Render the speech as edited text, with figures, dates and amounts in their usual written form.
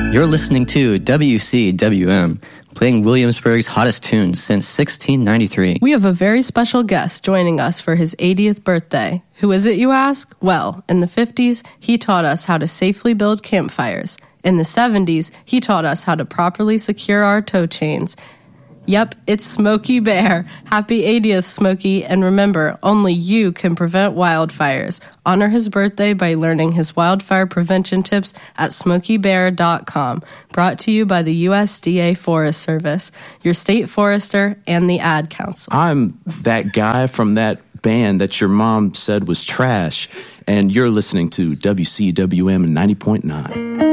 You're listening to WCWM, playing Williamsburg's hottest tunes since 1693. We have a very special guest joining us for his 80th birthday. Who is it, you ask? Well, in the 50s, he taught us how to safely build campfires. In the 70s, he taught us how to properly secure our tow chains. Yep, it's Smokey Bear. Happy 80th, Smokey. And remember, only you can prevent wildfires. Honor his birthday by learning his wildfire prevention tips at smokeybear.com. Brought to you by the USDA Forest Service, your state forester, and the Ad Council. I'm that guy from that band that your mom said was trash, and you're listening to WCWM 90.9.